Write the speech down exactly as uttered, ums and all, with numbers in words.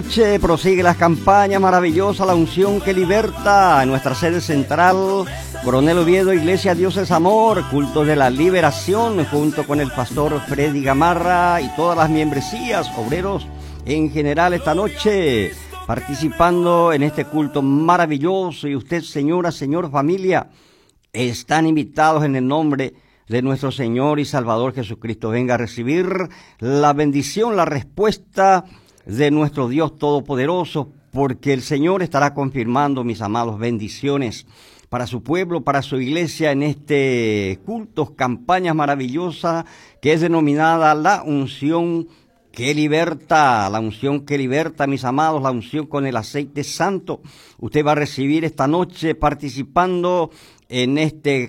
Che, prosigue las campañas maravillosas, la unción que liberta en nuestra sede central, Coronel Oviedo, Iglesia Dios es Amor, culto de la liberación, junto con el pastor Freddy Gamarra y todas las membresías, obreros en general esta noche, participando en este culto maravilloso. Y usted, señora, señor, familia, están invitados en el nombre de nuestro Señor y Salvador Jesucristo. Venga a recibir la bendición, la respuesta de nuestro Dios Todopoderoso, porque el Señor estará confirmando, mis amados, bendiciones para su pueblo, para su iglesia, en este culto, campañas maravillosas, que es denominada la unción que liberta, la unción que liberta, mis amados, la unción con el aceite santo. Usted va a recibir esta noche participando en este